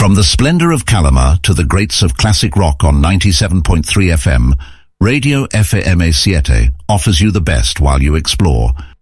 From the splendor of Kalama to the greats of classic rock on 97.3 FM, Radio FM7 offers you the best while you explore.